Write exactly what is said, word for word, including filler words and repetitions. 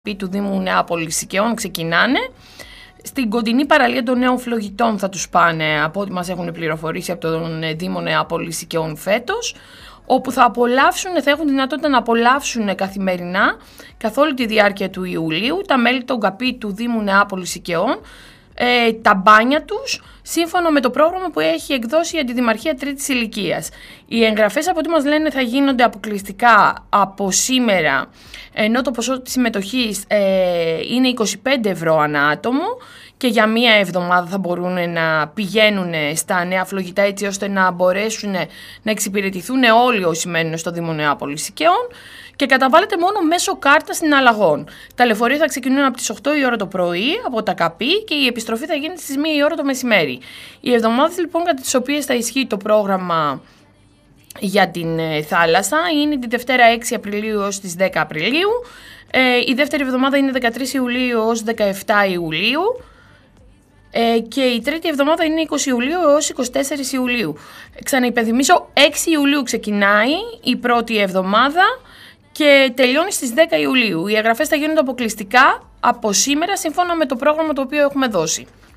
του Δήμου Νεάπολης Σικαιών ξεκινάνε. Στην κοντινή παραλία των νέων φλογητών θα τους πάνε, από ό,τι μας έχουν πληροφορήσει από τον Δήμο Νεάπολης Σικαιών φέτος, όπου θα απολαύσουν, θα έχουν δυνατότητα να απολαύσουν καθημερινά καθ' όλη τη διάρκεια του Ιουλίου τα μέλη των ΚΑΠΗ του Δήμου Νεάπολης Σικαιών, ε, τα μπάνια τους, σύμφωνα με το πρόγραμμα που έχει εκδώσει η Αντιδημαρχία Τρίτης Ηλικίας. Οι εγγραφές, από ό,τι μας λένε, θα γίνονται αποκλειστικά από σήμερα, ενώ το ποσό της συμμετοχής ε, είναι είκοσι πέντε ευρώ ανά άτομο και για μία εβδομάδα θα μπορούν να πηγαίνουν στα νέα φλογητά, έτσι ώστε να μπορέσουν να εξυπηρετηθούν όλοι όσοι μένουν στο Δήμο Νεάπολης Σικαιών, και καταβάλλεται μόνο μέσω κάρτας συναλλαγών. Τα λεωφορεία θα ξεκινούν από τις οκτώ η ώρα το πρωί από τα ΚΑΠΗ και η επιστροφή θα γίνει στις μία η ώρα το μεσημέρι. Οι εβδομάδες λοιπόν κατά τις οποίες θα ισχύει το πρόγραμμα για την ε, θάλασσα είναι τη Δευτέρα έξι Απριλίου έως τις δέκα Απριλίου, ε, η δεύτερη εβδομάδα είναι δεκατρείς Ιουλίου έως δεκαεπτά Ιουλίου, ε, και η τρίτη εβδομάδα είναι είκοσι Ιουλίου έως είκοσι τέσσερις Ιουλίου. Ξαναυπενθυμίσω, έξι Ιουλίου ξεκινάει η πρώτη εβδομάδα και τελειώνει στις δέκα Ιουλίου. Οι εγγραφές θα γίνονται αποκλειστικά από σήμερα, σύμφωνα με το πρόγραμμα το οποίο έχουμε δώσει.